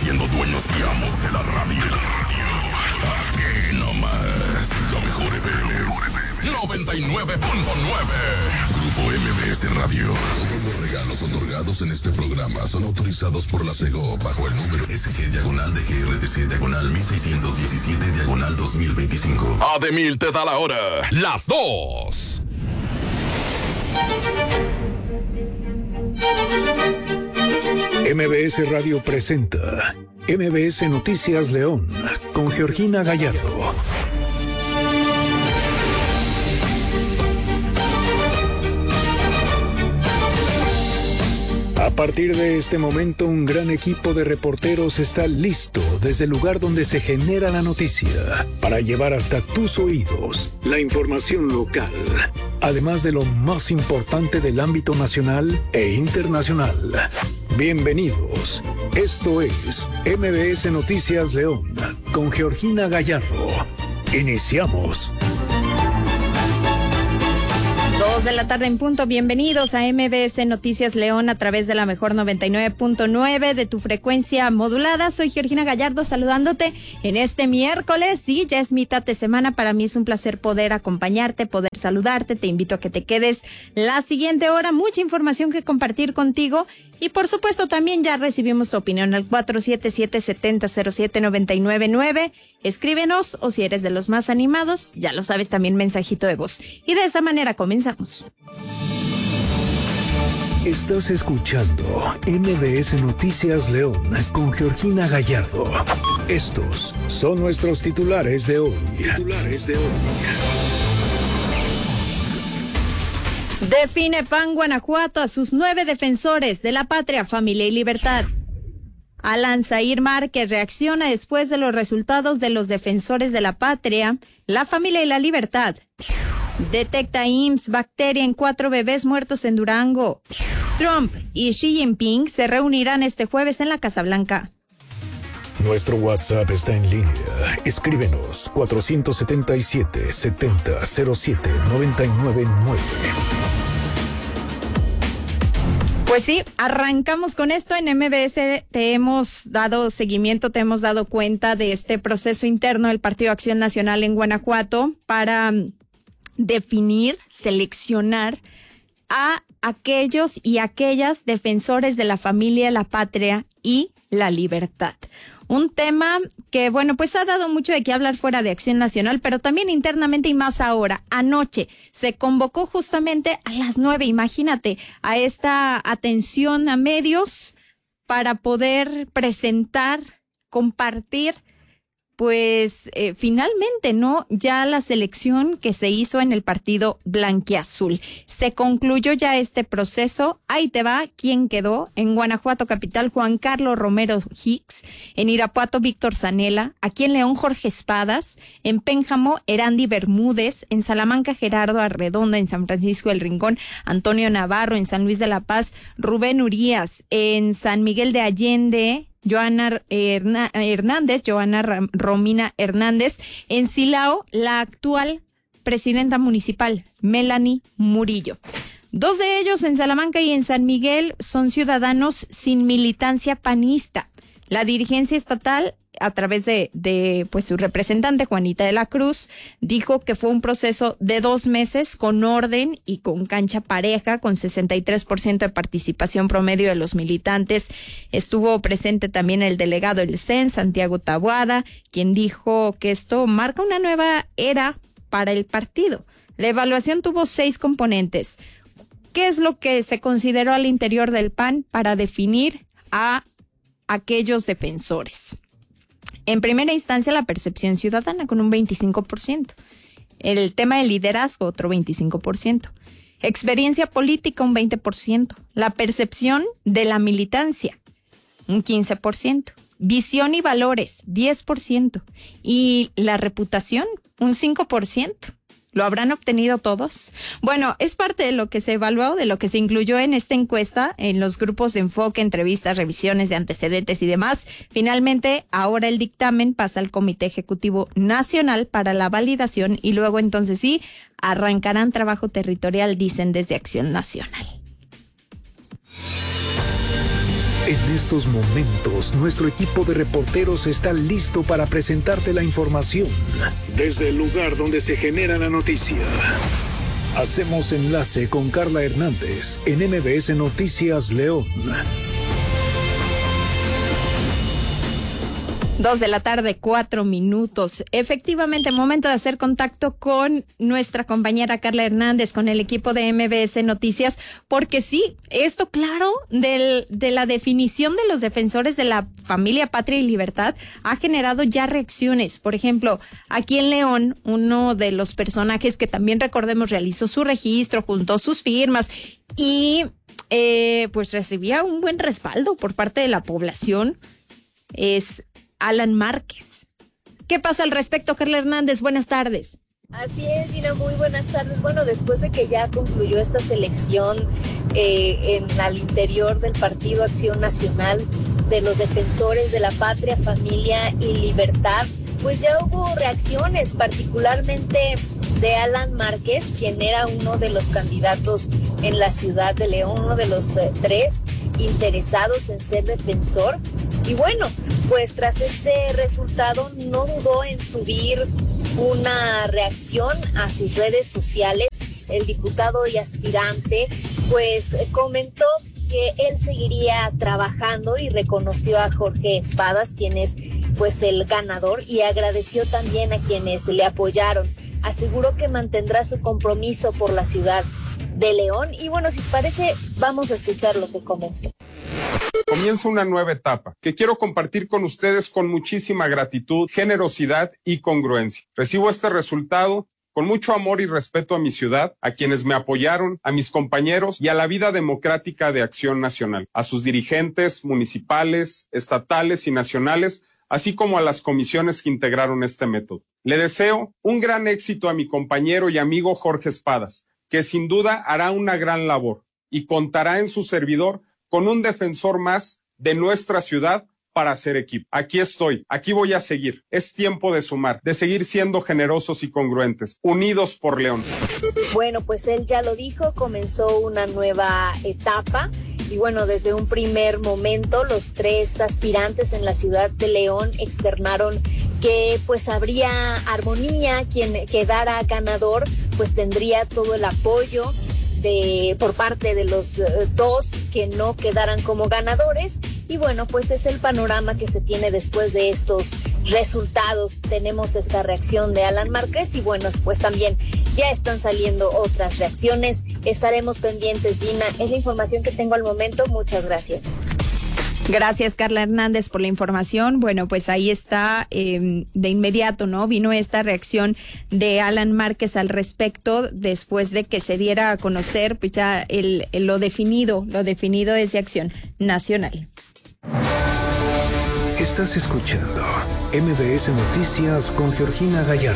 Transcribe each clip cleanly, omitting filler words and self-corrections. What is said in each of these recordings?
siendo dueños y amos de la radio. Aquí nomás, lo mejor FM 99.9. Grupo MBS Radio. Todos los regalos otorgados en este programa son autorizados por la SEGO bajo el número SG/DGRTC/1617/2025. Ademil te da la hora, las 2. MBS Radio presenta MBS Noticias León con Georgina Gallardo. A partir de este momento, un gran equipo de reporteros está listo desde el lugar donde se genera la noticia para llevar hasta tus oídos la información local, además de lo más importante del ámbito nacional e internacional. Bienvenidos. Esto es MBS Noticias León con Georgina Gallardo. Iniciamos. 2 de la tarde en punto. Bienvenidos a MBS Noticias León a través de la mejor 99.9 de tu frecuencia modulada. Soy Georgina Gallardo saludándote en este miércoles. Sí, ya es mitad de semana. Para mí es un placer poder acompañarte, poder saludarte. Te invito a que te quedes la siguiente hora. Mucha información que compartir contigo. Y por supuesto también ya recibimos tu opinión al 477-7007-999. Escríbenos, o si eres de los más animados, ya lo sabes, también mensajito de voz. Y de esa manera comenzamos. Estás escuchando MBS Noticias León con Georgina Gallardo. Estos son nuestros titulares de hoy. Define PAN Guanajuato a sus 9 defensores de la patria, familia y libertad. Alan Zair Márquez reacciona después de los resultados de los defensores de la patria, la familia y la libertad. Detecta IMSS bacteria en 4 bebés muertos en Durango. Trump y Xi Jinping se reunirán este jueves en la Casa Blanca. Nuestro WhatsApp está en línea. Escríbenos 477-7007-999. Pues sí, arrancamos con esto. En MBS te hemos dado seguimiento, te hemos dado cuenta de este proceso interno del Partido Acción Nacional en Guanajuato para definir, seleccionar a aquellos y aquellas defensores de la familia, la patria y la libertad. Un tema que, bueno, pues ha dado mucho de qué hablar fuera de Acción Nacional, pero también internamente y más ahora. Anoche se convocó justamente a las 9, imagínate, a esta atención a medios para poder presentar, compartir, pues finalmente, ¿no? Ya la selección que se hizo en el partido blanquiazul. Se concluyó ya este proceso. Ahí te va quién quedó. En Guanajuato capital, Juan Carlos Romero Hicks. En Irapuato, Víctor Zanella. Aquí en León, Jorge Espadas. En Pénjamo, Erandi Bermúdez. En Salamanca, Gerardo Arredondo. En San Francisco del Rincón, Antonio Navarro. En San Luis de la Paz, Rubén Urías. En San Miguel de Allende, Joana Romina Hernández. En Silao, la actual presidenta municipal, Melanie Murillo. 2 de ellos en Salamanca y en San Miguel son ciudadanos sin militancia panista. La dirigencia estatal, a través de pues su representante, Juanita de la Cruz, dijo que fue un proceso de 2 meses con orden y con cancha pareja, con 63% de participación promedio de los militantes. Estuvo presente también el delegado del CEN, Santiago Taboada, quien dijo que esto marca una nueva era para el partido. La evaluación tuvo 6 componentes. ¿Qué es lo que se consideró al interior del PAN para definir a aquellos defensores? En primera instancia, la percepción ciudadana con un 25%. El tema del liderazgo, otro 25%. Experiencia política, un 20%. La percepción de la militancia, un 15%. Visión y valores, 10%. Y la reputación, un 5%. ¿Lo habrán obtenido todos? Bueno, es parte de lo que se evaluó, de lo que se incluyó en esta encuesta, en los grupos de enfoque, entrevistas, revisiones de antecedentes y demás. Finalmente, ahora el dictamen pasa al Comité Ejecutivo Nacional para la validación y luego entonces sí, arrancarán trabajo territorial, dicen desde Acción Nacional. En estos momentos, nuestro equipo de reporteros está listo para presentarte la información desde el lugar donde se genera la noticia. Hacemos enlace con Carla Hernández en MBS Noticias León. 2:04 p.m. Efectivamente, momento de hacer contacto con nuestra compañera Carla Hernández, con el equipo de MBS Noticias, porque sí, esto claro, de la definición de los defensores de la familia, patria y libertad ha generado ya reacciones. Por ejemplo, aquí en León, uno de los personajes que también recordemos realizó su registro, juntó sus firmas y pues recibía un buen respaldo por parte de la población, es Alan Márquez. ¿Qué pasa al respecto, Carla Hernández? Buenas tardes. Así es, Gina, muy buenas tardes. Bueno, después de que ya concluyó esta selección al interior del Partido Acción Nacional de los defensores de la patria, familia y libertad, pues ya hubo reacciones, particularmente de Alan Márquez, quien era uno de los candidatos en la ciudad de León, uno de los 3 interesados en ser defensor. Y bueno, pues tras este resultado no dudó en subir una reacción a sus redes sociales. El diputado y aspirante pues comentó que él seguiría trabajando y reconoció a Jorge Espadas, quien es pues el ganador, y agradeció también a quienes le apoyaron. Aseguró que mantendrá su compromiso por la ciudad de León. Y bueno, si te parece, vamos a escuchar lo que comentó. Comienza una nueva etapa que quiero compartir con ustedes con muchísima gratitud, generosidad y congruencia. Recibo este resultado con mucho amor y respeto a mi ciudad, a quienes me apoyaron, a mis compañeros y a la vida democrática de Acción Nacional, a sus dirigentes municipales, estatales y nacionales, así como a las comisiones que integraron este método. Le deseo un gran éxito a mi compañero y amigo Jorge Espadas, que sin duda hará una gran labor y contará en su servidor con un defensor más de nuestra ciudad para hacer equipo. Aquí estoy, aquí voy a seguir. Es tiempo de sumar, de seguir siendo generosos y congruentes, unidos por León. Bueno, pues él ya lo dijo, comenzó una nueva etapa. Y bueno, desde un primer momento los 3 aspirantes en la ciudad de León externaron que pues habría armonía, quien quedara ganador pues tendría todo el apoyo por parte de los 2 que no quedaran como ganadores. Y bueno, pues es el panorama que se tiene después de estos resultados. Tenemos esta reacción de Alan Márquez y bueno, pues también ya están saliendo otras reacciones. Estaremos pendientes, Gina. Es la información que tengo al momento. Muchas gracias. Gracias, Carla Hernández, por la información. Bueno, pues ahí está, de inmediato, ¿no? Vino esta reacción de Alan Márquez al respecto, después de que se diera a conocer, pues ya lo definido es de Acción Nacional. Estás escuchando MBS Noticias con Georgina Gallardo.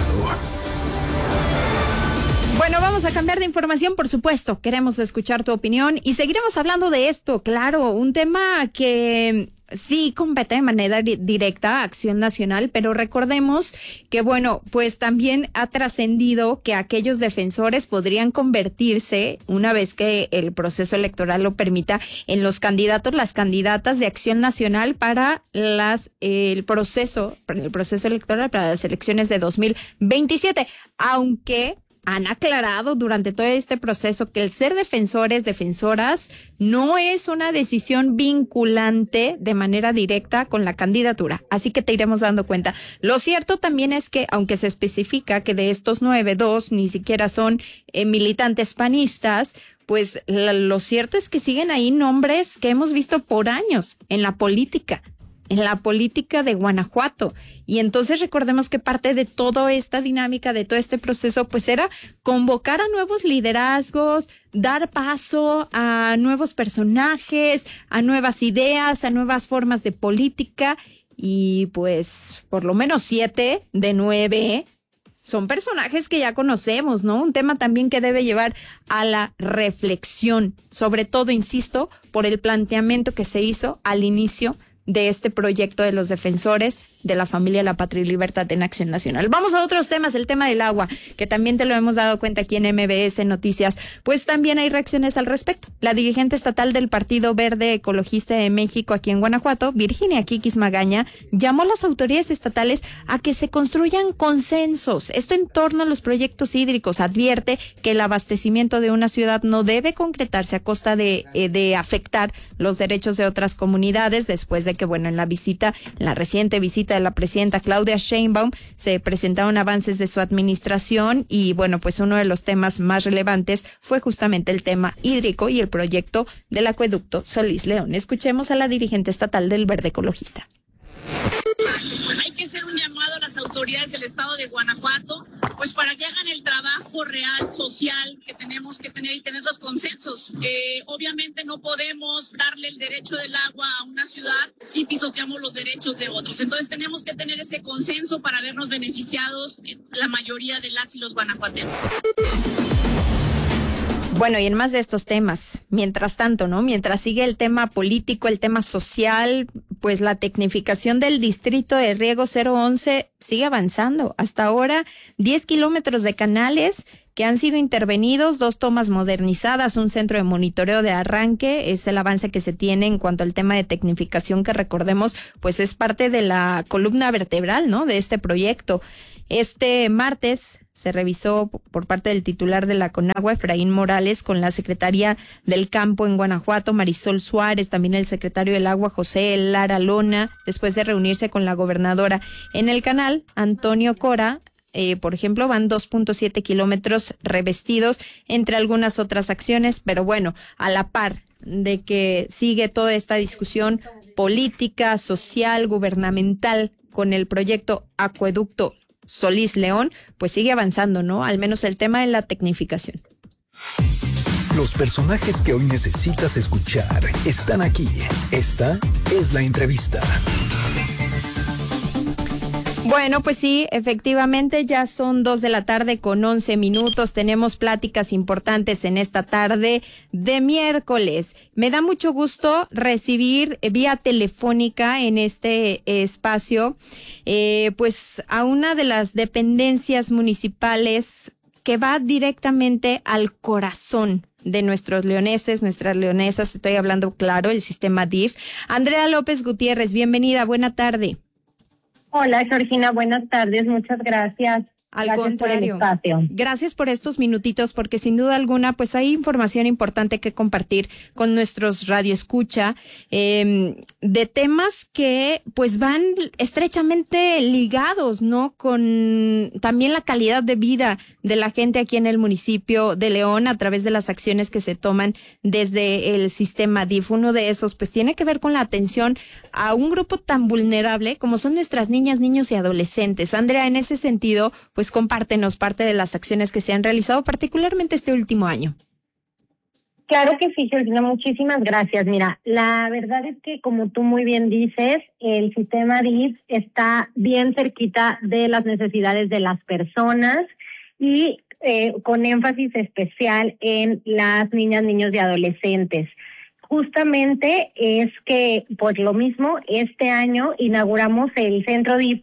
Bueno, vamos a cambiar de información, por supuesto. Queremos escuchar tu opinión y seguiremos hablando de esto. Claro, un tema que sí compete de manera directa a Acción Nacional, pero recordemos que, bueno, pues también ha trascendido que aquellos defensores podrían convertirse, una vez que el proceso electoral lo permita, en los candidatos, las candidatas de Acción Nacional para el proceso electoral para las elecciones de 2027, aunque han aclarado durante todo este proceso que el ser defensores, defensoras, no es una decisión vinculante de manera directa con la candidatura. Así que te iremos dando cuenta. Lo cierto también es que, aunque se especifica que de estos 9, 2 ni siquiera son militantes panistas, pues lo cierto es que siguen ahí nombres que hemos visto por años en la política de Guanajuato. Y entonces recordemos que parte de toda esta dinámica, de todo este proceso, pues era convocar a nuevos liderazgos, dar paso a nuevos personajes, a nuevas ideas, a nuevas formas de política. Y pues por lo menos 7 de 9 son personajes que ya conocemos, ¿no? Un tema también que debe llevar a la reflexión, sobre todo, insisto, por el planteamiento que se hizo al inicio de este proyecto de los defensores de la familia, la patria y libertad en Acción Nacional. Vamos a otros temas, el tema del agua, que también te lo hemos dado cuenta aquí en MBS Noticias, pues también hay reacciones al respecto. La dirigente estatal del Partido Verde Ecologista de México aquí en Guanajuato, Virginia Kikis Magaña, llamó a las autoridades estatales a que se construyan consensos. Esto en torno a los proyectos hídricos. Advierte que el abastecimiento de una ciudad no debe concretarse a costa de afectar los derechos de otras comunidades, después de que, bueno, en la reciente visita de la presidenta Claudia Sheinbaum se presentaron avances de su administración y, bueno, pues uno de los temas más relevantes fue justamente el tema hídrico y el proyecto del acueducto Solís León. Escuchemos a la dirigente estatal del Verde Ecologista. Pues hay que hacer un llamado a las autoridades del estado de Guanajuato, pues para que hagan el trabajo real, social, que tenemos que tener y tener los consensos. Obviamente no podemos darle el derecho del agua a una ciudad si pisoteamos los derechos de otros. Entonces tenemos que tener ese consenso para vernos beneficiados la mayoría de las y los guanajuatenses. Bueno, y en más de estos temas, mientras tanto, ¿no? Mientras sigue el tema político, el tema social, pues la tecnificación del distrito de riego 011 sigue avanzando. Hasta ahora, 10 kilómetros de canales que han sido intervenidos, 2 tomas modernizadas, un centro de monitoreo de arranque, es el avance que se tiene en cuanto al tema de tecnificación, que recordemos, pues es parte de la columna vertebral, ¿no? De este proyecto. Este martes se revisó por parte del titular de la Conagua, Efraín Morales, con la secretaria del Campo en Guanajuato, Marisol Suárez, también el secretario del Agua, José Lara Lona, después de reunirse con la gobernadora. En el canal, Antonio Cora, por ejemplo, van 2.7 kilómetros revestidos, entre algunas otras acciones, pero bueno, a la par de que sigue toda esta discusión política, social, gubernamental con el proyecto Acueducto Solís León, pues sigue avanzando, ¿no? Al menos el tema de la tecnificación. Los personajes que hoy necesitas escuchar están aquí. Esta es la entrevista. Bueno, pues sí, efectivamente ya son 2:11 p.m. Tenemos pláticas importantes en esta tarde de miércoles. Me da mucho gusto recibir vía telefónica en este espacio, pues a una de las dependencias municipales que va directamente al corazón de nuestros leoneses, nuestras leonesas. Estoy hablando, claro, el sistema DIF. Andrea López Gutiérrez, bienvenida, buena tarde. Hola, Georgina, buenas tardes, muchas gracias. Al Gracias contrario, por el espacio. Gracias por estos minutitos, porque sin duda alguna, pues hay información importante que compartir con nuestros radioescucha, de temas que pues van estrechamente ligados, ¿no? Con también la calidad de vida de la gente aquí en el municipio de León a través de las acciones que se toman desde el sistema DIF. Uno de esos pues tiene que ver con la atención a un grupo tan vulnerable como son nuestras niñas, niños y adolescentes. Andrea, en ese sentido, pues compártenos parte de las acciones que se han realizado, particularmente este último año. Claro que sí, Georgina, muchísimas gracias. Mira, la verdad es que, como tú muy bien dices, el sistema DIF está bien cerquita de las necesidades de las personas y con énfasis especial en las niñas, niños y adolescentes. Justamente es que, por lo mismo, este año reinauguramos el centro DIF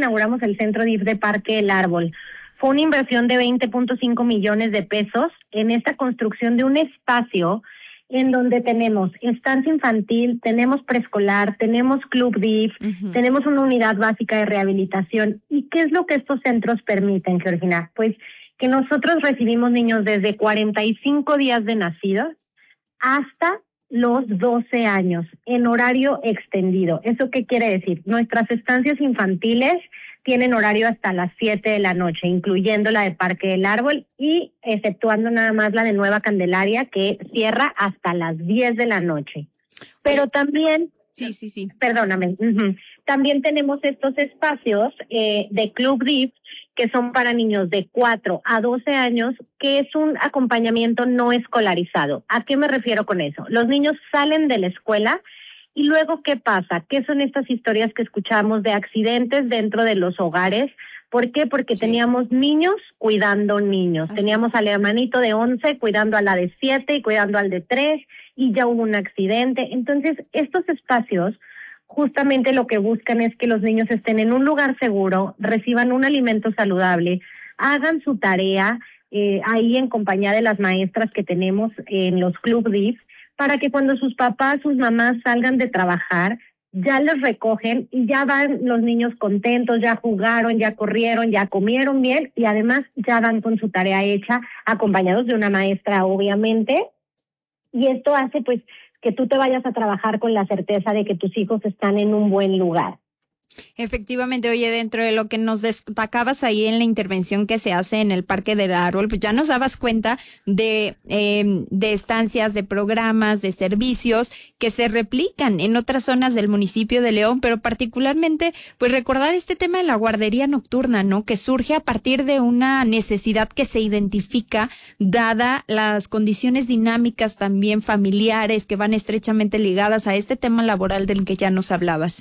de Parque El Árbol. Fue una inversión de 20.5 millones de pesos en esta construcción de un espacio en donde tenemos estancia infantil, tenemos preescolar, tenemos club DIF, tenemos una unidad básica de rehabilitación. ¿Y qué es lo que estos centros permiten, Georgina? Pues que nosotros recibimos niños desde 45 días de nacidos hasta los 12 años, en horario extendido. ¿Eso qué quiere decir? Nuestras estancias infantiles tienen horario hasta las 7 de la noche, incluyendo la de Parque del Árbol y exceptuando nada más la de Nueva Candelaria, que cierra hasta las 10 de la noche. Pero también... Sí. Perdóname. También tenemos estos espacios de Club DIF, que son para niños de 4 a 12 años, que es un acompañamiento no escolarizado. ¿A qué me refiero con eso? Los niños salen de la escuela y luego, ¿qué pasa? ¿Qué son estas historias que escuchamos de accidentes dentro de los hogares? ¿Por qué? Porque teníamos niños cuidando niños. Teníamos al hermanito de 11 cuidando a la de 7 y cuidando al de 3 y ya hubo un accidente. Entonces, estos espacios justamente lo que buscan es que los niños estén en un lugar seguro, reciban un alimento saludable, hagan su tarea ahí en compañía de las maestras que tenemos en los Club DIF, para que cuando sus papás, sus mamás salgan de trabajar, ya les recogen y ya van los niños contentos, ya jugaron, ya corrieron, ya comieron bien y además ya van con su tarea hecha, acompañados de una maestra, obviamente. Y esto hace pues que tú te vayas a trabajar con la certeza de que tus hijos están en un buen lugar. Efectivamente, oye, dentro de lo que nos destacabas ahí en la intervención que se hace en el Parque del Árbol, pues ya nos dabas cuenta de estancias, de programas, de servicios que se replican en otras zonas del municipio de León, pero particularmente, pues recordar este tema de la guardería nocturna, ¿no? Que surge a partir de una necesidad que se identifica, dada las condiciones dinámicas también familiares que van estrechamente ligadas a este tema laboral del que ya nos hablabas.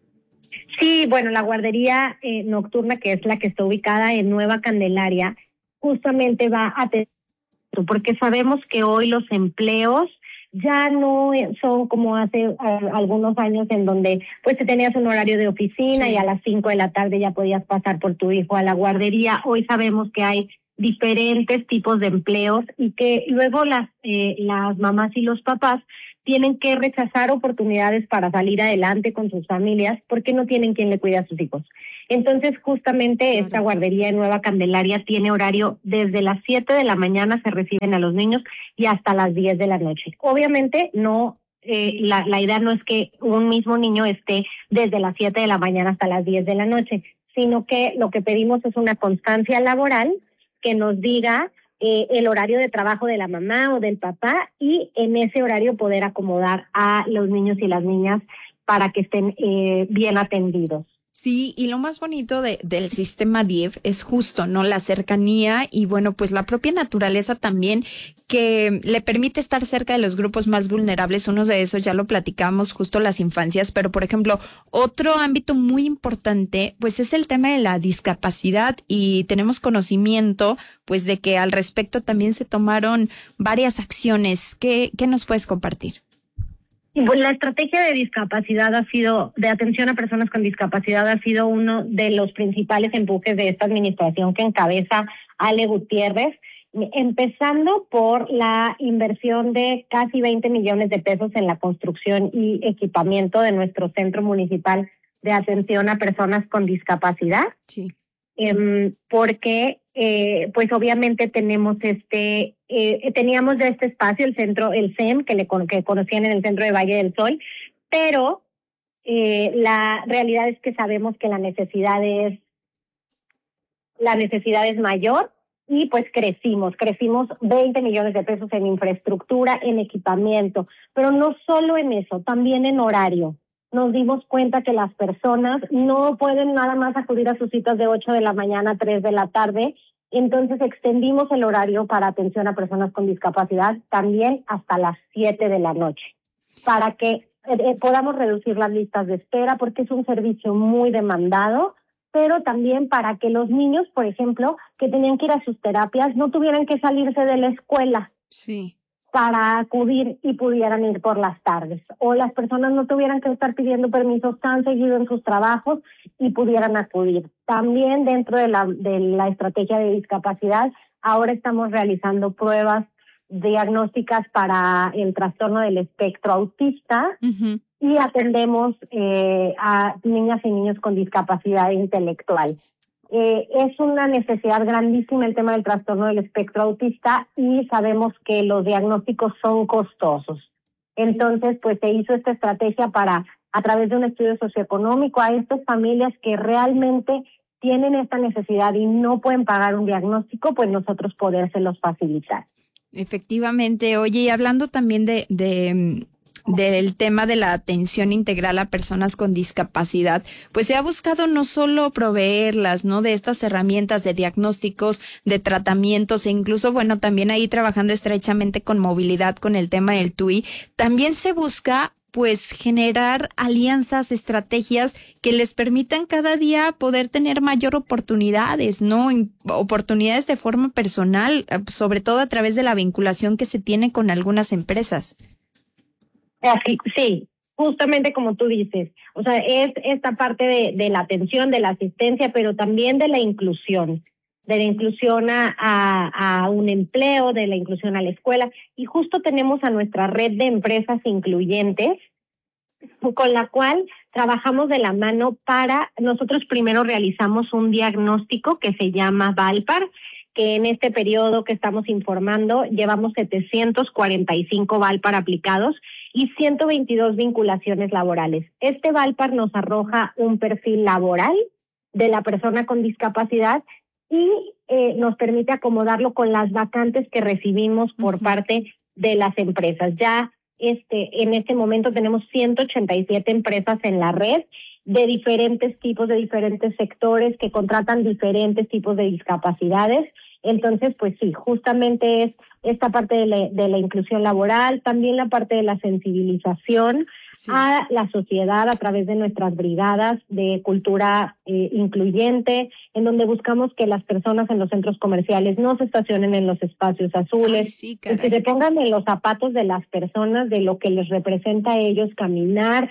Sí, bueno, la guardería nocturna, que es la que está ubicada en Nueva Candelaria, justamente va a tener, porque sabemos que hoy los empleos ya no son como hace algunos años en donde pues te tenías un horario de oficina y a las 5 de la tarde ya podías pasar por tu hijo a la guardería. Hoy sabemos que hay diferentes tipos de empleos y que luego las mamás y los papás tienen que rechazar oportunidades para salir adelante con sus familias porque no tienen quien le cuide a sus hijos. Entonces, justamente esta guardería en Nueva Candelaria tiene horario desde las 7 de la mañana, se reciben a los niños, y hasta las 10 de la noche. Obviamente, no la idea no es que un mismo niño esté desde las 7 de la mañana hasta las 10 de la noche, sino que lo que pedimos es una constancia laboral que nos diga el horario de trabajo de la mamá o del papá y en ese horario poder acomodar a los niños y las niñas para que estén bien atendidos. Sí, y lo más bonito del sistema DIF es justo, ¿no? La cercanía y, bueno, pues la propia naturaleza también que le permite estar cerca de los grupos más vulnerables. Uno de esos ya lo platicamos, justo las infancias, pero, por ejemplo, otro ámbito muy importante, pues es el tema de la discapacidad y tenemos conocimiento, pues, de que al respecto también se tomaron varias acciones. ¿Qué nos puedes compartir? Pues la estrategia de discapacidad de atención a personas con discapacidad ha sido uno de los principales empujes de esta administración que encabeza Ale Gutiérrez, empezando por la inversión de casi 20 millones de pesos en la construcción y equipamiento de nuestro Centro Municipal de Atención a Personas con Discapacidad. Sí. Porque pues obviamente teníamos teníamos ya este espacio, el centro, el CEM, que conocían en el centro de Valle del Sol, pero la realidad es que sabemos que la necesidad es mayor y pues crecimos 20 millones de pesos en infraestructura, en equipamiento, pero no solo en eso, también en horario. Nos dimos cuenta que las personas no pueden nada más acudir a sus citas de 8 de la mañana a 3 de la tarde, entonces extendimos el horario para atención a personas con discapacidad también hasta las 7 de la noche, para que podamos reducir las listas de espera, porque es un servicio muy demandado, pero también para que los niños, por ejemplo, que tenían que ir a sus terapias, no tuvieran que salirse de la escuela. Sí. Para acudir y pudieran ir por las tardes, o las personas no tuvieran que estar pidiendo permisos tan seguido en sus trabajos y pudieran acudir. También dentro de la estrategia de discapacidad, ahora estamos realizando pruebas diagnósticas para el trastorno del espectro autista y atendemos a niñas y niños con discapacidad intelectual. Es una necesidad grandísima el tema del trastorno del espectro autista y sabemos que los diagnósticos son costosos. Entonces, pues se hizo esta estrategia para, a través de un estudio socioeconómico, a estas familias que realmente tienen esta necesidad y no pueden pagar un diagnóstico, pues nosotros podérselos facilitar. Efectivamente. Oye, y hablando también del tema de la atención integral a personas con discapacidad, pues se ha buscado no solo proveerlas, ¿no?, de estas herramientas de diagnósticos, de tratamientos e incluso, bueno, también ahí trabajando estrechamente con movilidad, con el tema del TUI, también se busca pues generar alianzas, estrategias que les permitan cada día poder tener mayor oportunidades, ¿no? Oportunidades de forma personal, sobre todo a través de la vinculación que se tiene con algunas empresas. Sí, justamente como tú dices, o sea, es esta parte de la atención, de la asistencia, pero también de la inclusión a un empleo, de la inclusión a la escuela. Y justo tenemos a nuestra red de empresas incluyentes, con la cual trabajamos de la mano nosotros primero realizamos un diagnóstico que se llama VALPAR, que en este periodo que estamos informando llevamos 745 VALPAR aplicados y 122 vinculaciones laborales. Este VALPAR nos arroja un perfil laboral de la persona con discapacidad y nos permite acomodarlo con las vacantes que recibimos por parte de las empresas. Ya en este momento tenemos 187 empresas en la red de diferentes tipos, de diferentes sectores que contratan diferentes tipos de discapacidades. Entonces, pues sí, justamente es esta parte de la inclusión laboral, también la parte de la sensibilización a la sociedad a través de nuestras brigadas de cultura incluyente, en donde buscamos que las personas en los centros comerciales no se estacionen en los espacios azules, que se pongan en los zapatos de las personas, de lo que les representa a ellos caminar.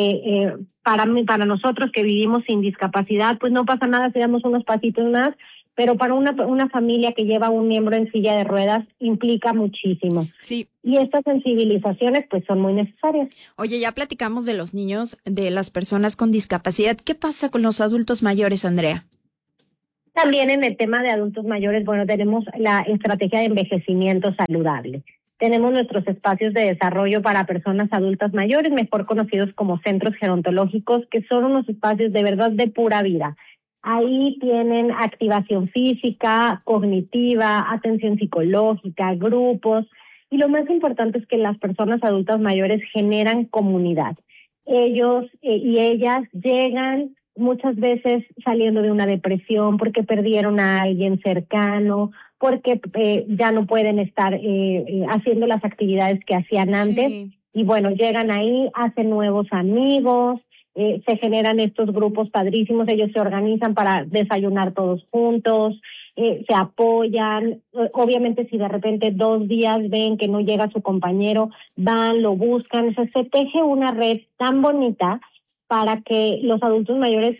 Para nosotros que vivimos sin discapacidad, pues no pasa nada si damos unos pasitos más, pero para una familia que lleva un miembro en silla de ruedas implica muchísimo. Sí. Y estas sensibilizaciones pues son muy necesarias. Oye, ya platicamos de los niños, de las personas con discapacidad. ¿Qué pasa con los adultos mayores, Andrea? También en el tema de adultos mayores, bueno, tenemos la estrategia de envejecimiento saludable. Tenemos nuestros espacios de desarrollo para personas adultas mayores, mejor conocidos como centros gerontológicos, que son unos espacios de verdad de pura vida. Ahí tienen activación física, cognitiva, atención psicológica, grupos. Y lo más importante es que las personas adultas mayores generan comunidad. Ellos y ellas llegan muchas veces saliendo de una depresión porque perdieron a alguien cercano, porque ya no pueden estar haciendo las actividades que hacían antes. Sí. Y bueno, llegan ahí, hacen nuevos amigos. Se generan estos grupos padrísimos, ellos se organizan para desayunar todos juntos, se apoyan. Obviamente si de repente 2 días ven que no llega su compañero, van, lo buscan. O sea, se teje una red tan bonita para que los adultos mayores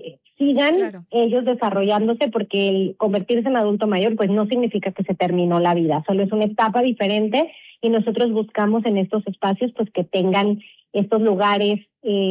sigan ellos desarrollándose, porque el convertirse en adulto mayor pues no significa que se terminó la vida, solo es una etapa diferente, y nosotros buscamos en estos espacios pues que tengan estos lugares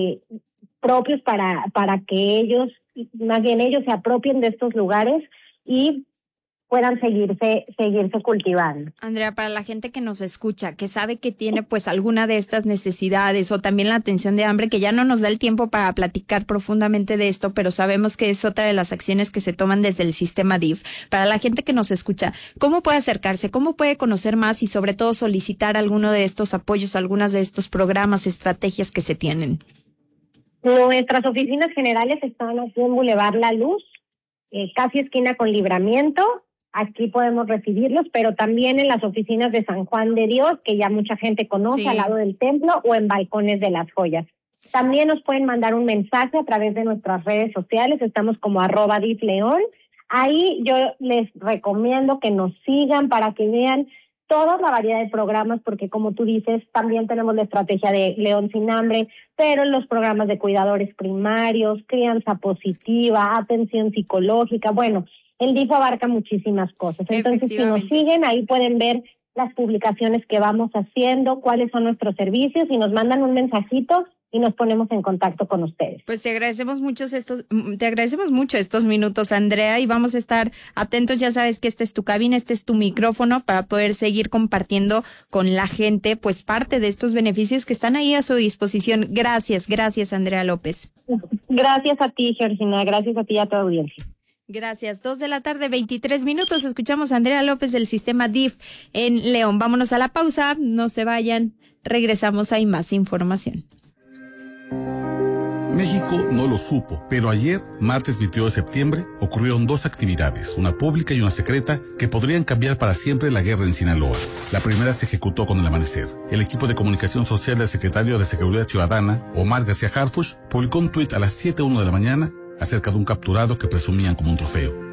propios para que ellos, más bien ellos se apropien de estos lugares y puedan seguirse cultivando. Andrea, para la gente que nos escucha, que sabe que tiene pues alguna de estas necesidades, o también la atención de hambre, que ya no nos da el tiempo para platicar profundamente de esto, pero sabemos que es otra de las acciones que se toman desde el sistema DIF. Para la gente que nos escucha, ¿cómo puede acercarse? ¿Cómo puede conocer más y sobre todo solicitar alguno de estos apoyos, algunas de estos programas, estrategias que se tienen? Nuestras oficinas generales están aquí en Boulevard La Luz, casi esquina con Libramiento. Aquí podemos recibirlos, pero también en las oficinas de San Juan de Dios, que ya mucha gente conoce, al lado del templo, o en Balcones de las Joyas. También nos pueden mandar un mensaje a través de nuestras redes sociales, estamos como @DIFLeón. Ahí yo les recomiendo que nos sigan para que vean toda la variedad de programas, porque como tú dices, también tenemos la estrategia de León sin Hambre, pero los programas de cuidadores primarios, crianza positiva, atención psicológica, bueno, el DIF abarca muchísimas cosas. Entonces, si nos siguen, ahí pueden ver las publicaciones que vamos haciendo, cuáles son nuestros servicios, y nos mandan un mensajito y nos ponemos en contacto con ustedes. Pues te agradecemos mucho estos minutos, Andrea, y vamos a estar atentos. Ya sabes que esta es tu cabina, este es tu micrófono para poder seguir compartiendo con la gente pues parte de estos beneficios que están ahí a su disposición. Gracias, Andrea López. Gracias a ti, Georgina, gracias a ti y a tu audiencia. Gracias. 2:23 p.m. Escuchamos a Andrea López del sistema DIF en León. Vámonos a la pausa, no se vayan, regresamos, hay más información. México no lo supo, pero ayer, martes 22 de septiembre, ocurrieron 2 actividades, una pública y una secreta, que podrían cambiar para siempre la guerra en Sinaloa. La primera se ejecutó con el amanecer. El equipo de comunicación social del secretario de Seguridad Ciudadana, Omar García Harfuch, publicó un tuit a las 7:01 de la mañana acerca de un capturado que presumían como un trofeo.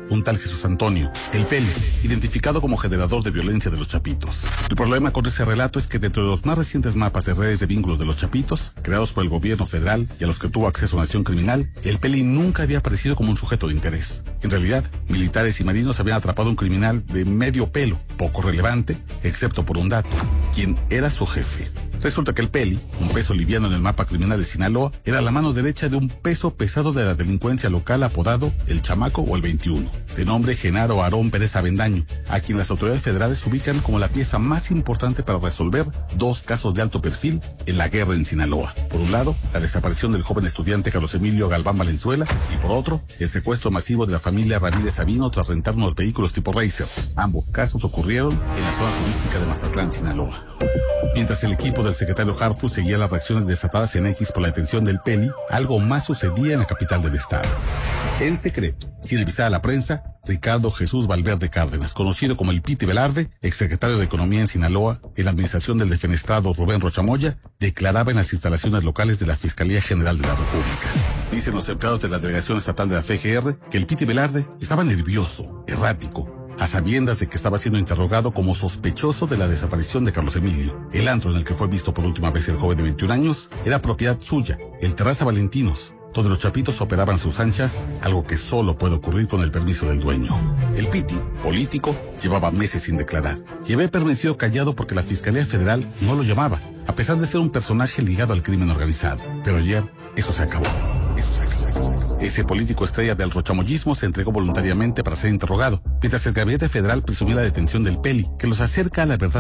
un tal Jesús Antonio, el Peli, identificado como generador de violencia de los Chapitos. El problema con ese relato es que dentro de los más recientes mapas de redes de vínculos de los Chapitos, creados por el gobierno federal y a los que tuvo acceso Nación Criminal, el Peli nunca había aparecido como un sujeto de interés. En realidad, militares y marinos habían atrapado a un criminal de medio pelo, poco relevante, excepto por un dato: quién era su jefe. Resulta que el Peli, un peso liviano en el mapa criminal de Sinaloa, era la mano derecha de un peso pesado de la delincuencia local apodado El Chamaco o el 21, de nombre Genaro Aarón Pérez Avendaño, a quien las autoridades federales ubican como la pieza más importante para resolver dos casos de alto perfil en la guerra en Sinaloa. Por un lado, la desaparición del joven estudiante Carlos Emilio Galván Valenzuela, y por otro, el secuestro masivo de la familia Ramírez Sabino tras rentar unos vehículos tipo Racer. Ambos casos ocurrieron en la zona turística de Mazatlán, Sinaloa. Mientras el equipo del secretario Harfuch seguía las reacciones desatadas en X por la detención del Peli, algo más sucedía en la capital del estado. En secreto, sin avisar a la prensa, Ricardo Jesús Valverde Cárdenas, conocido como el Piti Velarde, exsecretario de Economía en Sinaloa, en la administración del defenestrado Rubén Rochamoya, declaraba en las instalaciones locales de la Fiscalía General de la República. Dicen los empleados de la Delegación Estatal de la FGR que el Piti Velarde estaba nervioso, errático, a sabiendas de que estaba siendo interrogado como sospechoso de la desaparición de Carlos Emilio. El antro en el que fue visto por última vez el joven de 21 años era propiedad suya, el Terraza Valentinos, donde los Chapitos operaban sus anchas, algo que solo puede ocurrir con el permiso del dueño. El Piti, político, llevaba meses sin declarar y había permanecido callado porque la Fiscalía Federal no lo llamaba, a pesar de ser un personaje ligado al crimen organizado. Pero ayer, eso se acabó. Ese político estrella del rochamoyismo se entregó voluntariamente para ser interrogado, mientras el gabinete federal presumía la detención del Peli, que los acerca a la verdad